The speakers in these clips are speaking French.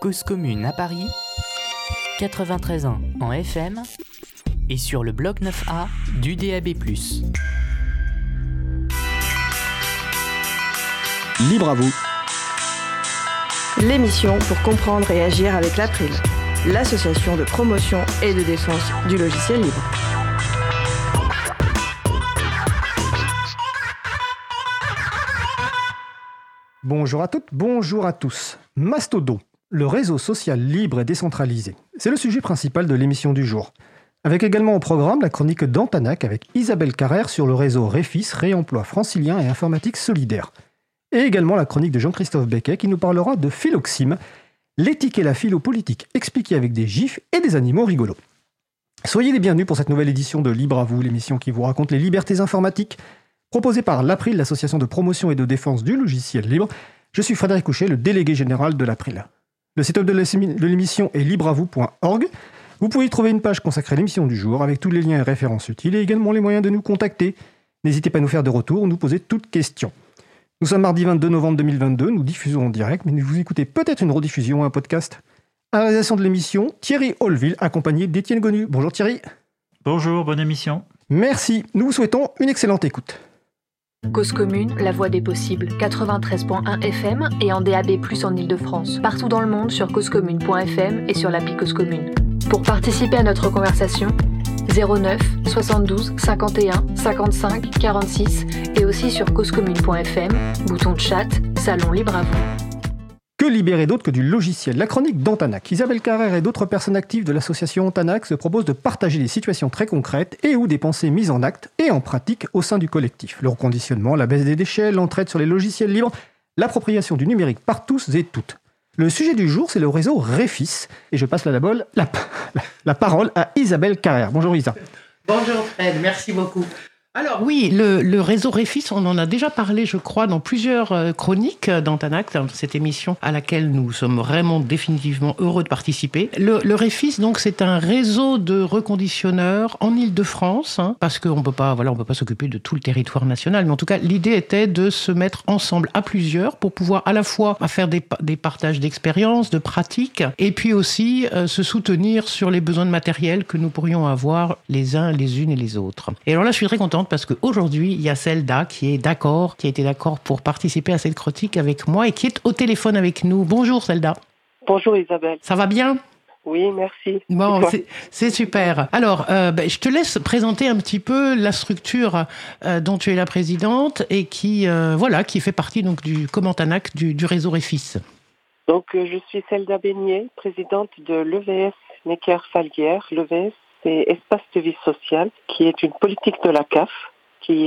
Cause Commune à Paris, 93.1 en FM et sur le bloc 9A du DAB+. Libre à vous. L'émission pour comprendre et agir avec l'April, l'association de promotion et de défense du logiciel libre. Bonjour à toutes, bonjour à tous. Mastodon, le réseau social libre et décentralisé. C'est le sujet principal de l'émission du jour. Avec également au programme la chronique d'Antanac avec Isabelle Carrère sur le réseau Réfis, Réemploi Francilien et Informatique Solidaire. Et également la chronique de Jean-Christophe Becquet qui nous parlera de Philoxime, l'éthique et la philo-politique expliquée avec des gifs et des animaux rigolos. Soyez les bienvenus pour cette nouvelle édition de Libre à vous, l'émission qui vous raconte les libertés informatiques, proposée par l'April, l'association de promotion et de défense du logiciel libre. Je suis Frédéric Couchet, le délégué général de l'April. Le site-web de l'émission est libreavou.org. Vous pouvez y trouver une page consacrée à l'émission du jour avec tous les liens et références utiles et également les moyens de nous contacter. N'hésitez pas à nous faire de retour ou nous poser toutes questions. Nous sommes mardi 22 novembre 2022, nous diffusons en direct, mais vous écoutez peut-être une rediffusion ou un podcast. À la réalisation de l'émission, Thierry Holville, accompagné d'Étienne Gonu. Bonjour Thierry. Bonjour, bonne émission. Merci, nous vous souhaitons une excellente écoute. Cause Commune, la voix des possibles, 93.1 FM et en DAB+, en Ile-de-France. Partout dans le monde sur causecommune.fm et sur l'appli Cause Commune. Pour participer à notre conversation, 09 72 51 55 46 et aussi sur causecommune.fm, bouton de chat, salon libre à vous. Que libérer d'autre que du logiciel ? La chronique d'Antanac. Isabelle Carrère et d'autres personnes actives de l'association Antanac se proposent de partager des situations très concrètes et ou des pensées mises en acte et en pratique au sein du collectif. Le reconditionnement, la baisse des déchets, l'entraide sur les logiciels libres, l'appropriation du numérique par tous et toutes. Le sujet du jour, c'est le réseau Réfis. Et je passe la parole à Isabelle Carrère. Bonjour Isa. Bonjour Fred, merci beaucoup. Alors oui, le réseau Réfis, on en a déjà parlé, je crois, dans plusieurs chroniques d'Antanac, dans cette émission à laquelle nous sommes vraiment définitivement heureux de participer. Le Réfis, donc, c'est un réseau de reconditionneurs en Ile-de-France, parce qu'on peut pas s'occuper de tout le territoire national, mais en tout cas, l'idée était de se mettre ensemble à plusieurs pour pouvoir à la fois faire des partages d'expériences, de pratiques, et puis aussi se soutenir sur les besoins de matériel que nous pourrions avoir les uns, les unes et les autres. Et alors là, je suis très contente parce qu'aujourd'hui, il y a Zelda qui a été d'accord pour participer à cette chronique avec moi et qui est au téléphone avec nous. Bonjour Zelda. Bonjour Isabelle. Ça va bien ? Oui, merci. Bon, c'est super. Alors, je te laisse présenter un petit peu la structure dont tu es la présidente et qui fait partie donc du Antanac du réseau Réfis. Donc, je suis Zelda Beignet, présidente de l'EVS Necker-Falguière. L'EVS, c'est Espace de vie sociale, qui est une politique de la CAF. Il y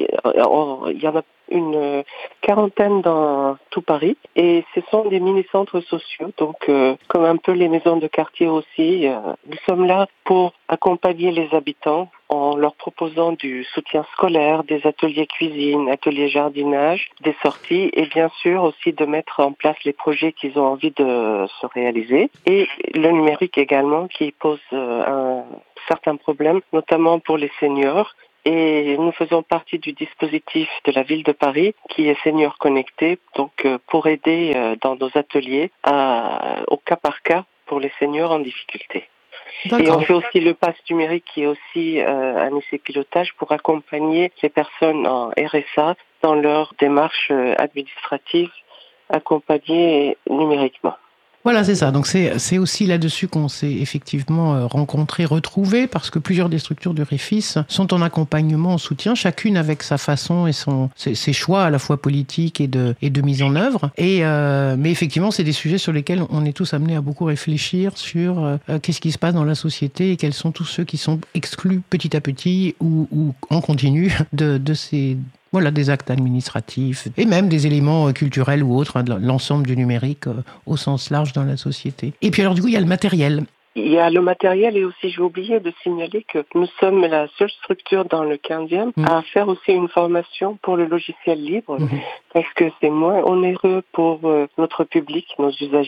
en a une quarantaine dans tout Paris. Et ce sont des mini-centres sociaux, donc comme un peu les maisons de quartier aussi. Nous sommes là pour accompagner les habitants en leur proposant du soutien scolaire, des ateliers cuisine, ateliers jardinage, des sorties et bien sûr aussi de mettre en place les projets qu'ils ont envie de se réaliser. Et le numérique également qui pose un certain problème, notamment pour les seniors. Et nous faisons partie du dispositif de la ville de Paris qui est Senior Connecté, donc pour aider dans nos ateliers au cas par cas pour les seniors en difficulté. D'accord. Et on fait aussi le pass numérique qui est aussi un essai pilotage pour accompagner les personnes en RSA dans leur démarche administrative accompagnée numériquement. Voilà, c'est ça. Donc c'est aussi là-dessus qu'on s'est effectivement rencontrés, retrouvés, parce que plusieurs des structures du Réfis sont en accompagnement, en soutien, chacune avec sa façon et ses choix à la fois politiques et de mise en œuvre. Mais effectivement, c'est des sujets sur lesquels on est tous amenés à beaucoup réfléchir sur qu'est-ce qui se passe dans la société et quels sont tous ceux qui sont exclus petit à petit ou en continu de ces... Voilà, des actes administratifs et même des éléments culturels ou autres, de l'ensemble du numérique au sens large dans la société. Et puis alors du coup, il y a le matériel. Il y a le matériel et aussi j'ai oublié de signaler que nous sommes la seule structure dans le 15e à faire aussi une formation pour le logiciel libre parce que c'est moins onéreux pour notre public, nos usagers.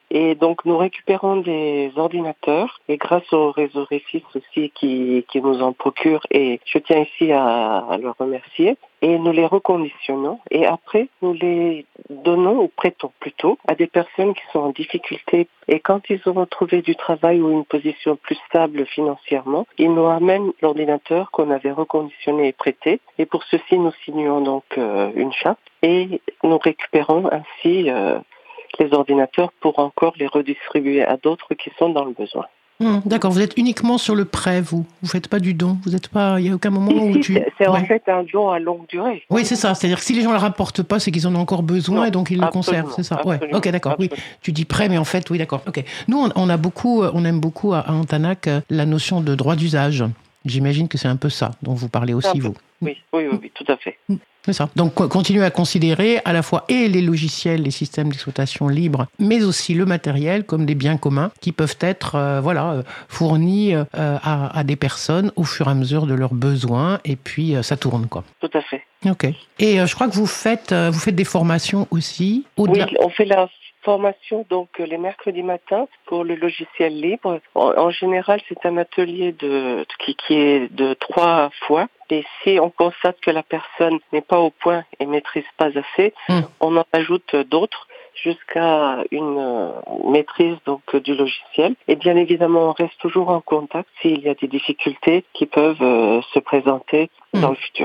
Et donc, nous récupérons des ordinateurs et grâce au réseau Réfis aussi qui nous en procure, et je tiens ici à le remercier, et nous les reconditionnons et après nous les donnons ou prêtons plutôt à des personnes qui sont en difficulté, et quand ils auront trouvé du travail ou une position plus stable financièrement, ils nous ramènent l'ordinateur qu'on avait reconditionné et prêté, et pour ceci nous signons donc une charte et nous récupérons ainsi les ordinateurs pour encore les redistribuer à d'autres qui sont dans le besoin. D'accord, vous êtes uniquement sur le prêt, vous faites pas du don, vous êtes pas, il y a aucun moment où c'est en fait un don à longue durée. Oui, c'est ça, c'est-à-dire que si les gens ne le rapportent pas, c'est qu'ils en ont encore besoin, et donc ils le conservent, c'est ça. Ouais. Ok, d'accord, absolument. Oui, tu dis prêt, mais en fait, oui, d'accord. Ok. Nous, on aime beaucoup à Antanac la notion de droit d'usage. J'imagine que c'est un peu ça dont vous parlez aussi, vous. Oui, tout à fait. C'est ça. Donc, continuer à considérer à la fois et les logiciels, les systèmes d'exploitation libres, mais aussi le matériel comme des biens communs qui peuvent être fournis à des personnes au fur et à mesure de leurs besoins, et puis ça tourne, quoi. Tout à fait. Ok. Et je crois que vous faites des formations aussi. Oui, on fait la formation donc les mercredis matins pour le logiciel libre. En général, c'est un atelier qui est de 3 fois. Et si on constate que la personne n'est pas au point et maîtrise pas assez, on en ajoute d'autres jusqu'à une maîtrise donc du logiciel. Et bien évidemment, on reste toujours en contact s'il y a des difficultés qui peuvent se présenter dans le futur.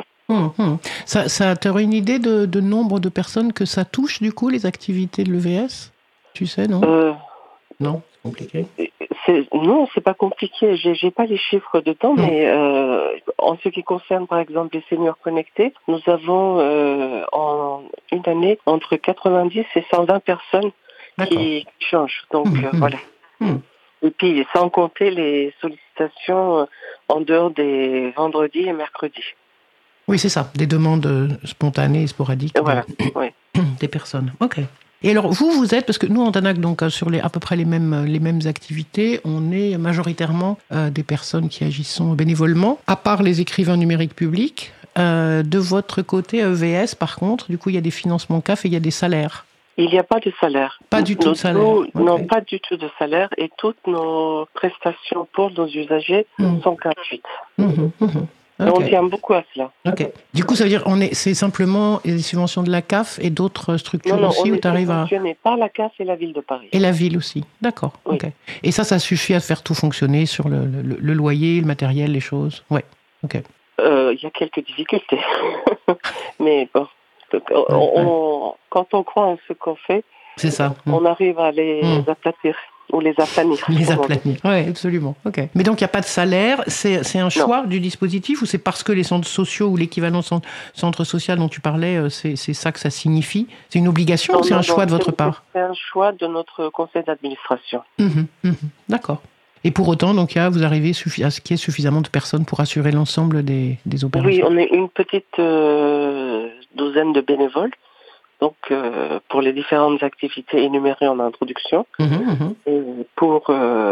Ça t'aurais une idée de nombre de personnes que ça touche, du coup, les activités de l'EVS? Tu sais, non? Non, c'est compliqué. Non, c'est pas compliqué. J'ai pas les chiffres de temps, mais en ce qui concerne, par exemple, les seniors connectés, nous avons en une année entre 90 et 120 personnes qui changent. Donc, voilà. Et puis, sans compter les sollicitations en dehors des vendredis et mercredis. Oui, c'est ça, des demandes spontanées et sporadiques des personnes. Ok. Et alors, vous êtes, parce que nous, en Antanac, donc sur à peu près les mêmes activités, on est majoritairement des personnes qui agissent bénévolement, à part les écrivains numériques publics. De votre côté, EVS, par contre, du coup, il y a des financements CAF et il y a des salaires. Il n'y a pas de salaire. Pas du tout de salaire. Non, pas du tout de salaire, et toutes nos prestations pour nos usagers sont gratuites. Okay. On tient beaucoup à cela. Ok. Du coup, ça veut dire c'est simplement les subventions de la CAF et d'autres structures aussi où tu arrives à... Non, on est subventionné par la CAF et la ville de Paris. Et la ville aussi, d'accord. Oui. Ok. Et ça suffit à faire tout fonctionner sur le loyer, le matériel, les choses. Ouais. Ok. Il y a quelques difficultés, mais bon, quand on croit en ce qu'on fait, c'est ça. On arrive à les aplatir. Ou les aplanir. Les aplanir, oui, absolument. Okay. Mais donc, il n'y a pas de salaire. C'est un choix du dispositif, ou c'est parce que les centres sociaux ou l'équivalent centre social dont tu parlais, c'est ça que ça signifie? C'est une obligation ou c'est un choix de votre part? C'est un choix de notre conseil d'administration. D'accord. Et pour autant, donc, vous arrivez à ce qu'il y ait suffisamment de personnes pour assurer l'ensemble des opérations? Oui, on est une petite douzaine de bénévoles. Donc, pour les différentes activités énumérées en introduction, et pour tout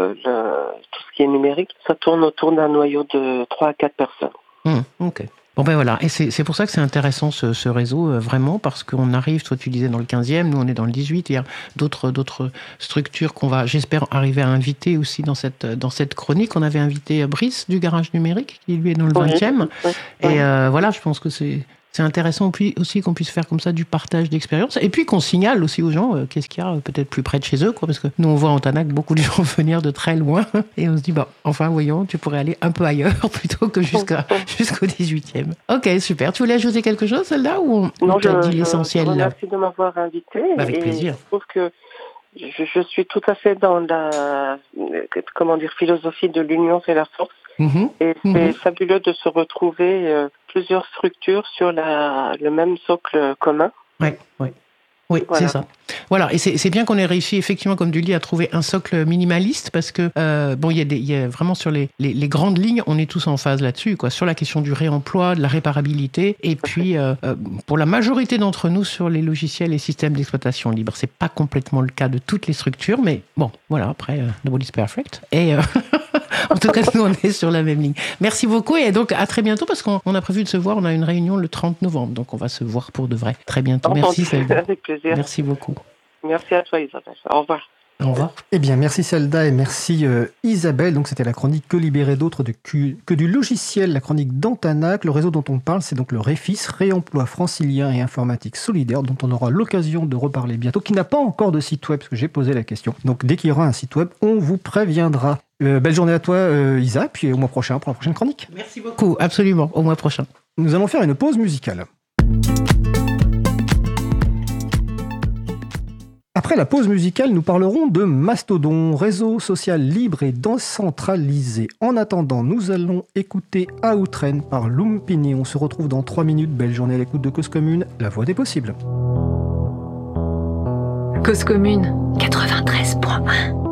ce qui est numérique, ça tourne autour d'un noyau de 3 à 4 personnes. Ok. Bon ben voilà, et c'est pour ça que c'est intéressant ce réseau, vraiment, parce qu'on arrive, toi tu disais dans le 15e, nous on est dans le 18, il y a d'autres structures qu'on va, j'espère, arriver à inviter aussi dans cette chronique. On avait invité Brice du Garage Numérique, qui lui est dans le 20e, et voilà, je pense que c'est intéressant aussi qu'on puisse faire comme ça du partage d'expérience, et puis qu'on signale aussi aux gens qu'est-ce qu'il y a peut-être plus près de chez eux, quoi, parce que nous on voit en Antanac beaucoup de gens venir de très loin, et on se dit enfin voyons, tu pourrais aller un peu ailleurs plutôt que jusqu'au 18e. Ok, super. Tu voulais ajouter quelque chose, celle-là, ou on t'a dit l'essentiel là? Merci de m'avoir invité. Avec plaisir. Je trouve que je suis tout à fait dans la philosophie de l'union fait la force. Et c'est fabuleux de se retrouver plusieurs structures sur le même socle commun. Oui, voilà. C'est ça. Voilà, et c'est bien qu'on ait réussi, effectivement, comme tu le dis, à trouver un socle minimaliste, parce que, il y a vraiment sur les grandes lignes, on est tous en phase là-dessus, quoi, sur la question du réemploi, de la réparabilité, et puis, pour la majorité d'entre nous, sur les logiciels et systèmes d'exploitation libre. C'est pas complètement le cas de toutes les structures, mais bon, voilà, après, nobody's perfect. Et en tout cas, nous, on est sur la même ligne. Merci beaucoup, et donc, à très bientôt, parce qu'on a prévu de se voir, on a une réunion le 30 novembre, donc on va se voir pour de vrai. Très bientôt. Merci, Selda. Avec plaisir. Merci beaucoup. Merci à toi, Isabelle. Au revoir. Au revoir. Eh bien, merci Zelda et merci Isabelle. Donc, c'était la chronique Que libérer d'autres que du logiciel, la chronique d'Antanac. Le réseau dont on parle, c'est donc le REFIS, Réemploi Francilien et Informatique Solidaire, dont on aura l'occasion de reparler bientôt, qui n'a pas encore de site web, parce que j'ai posé la question. Donc, dès qu'il y aura un site web, on vous préviendra. Belle journée à toi, Isa, puis au mois prochain pour la prochaine chronique. Merci beaucoup, absolument, au mois prochain. Nous allons faire une pause musicale. Après la pause musicale, nous parlerons de Mastodon, réseau social libre et décentralisé. En attendant, nous allons écouter Outrun par Lumpini. On se retrouve dans 3 minutes. Belle journée à l'écoute de Cause Commune, la voix des possibles. Cause Commune 93.1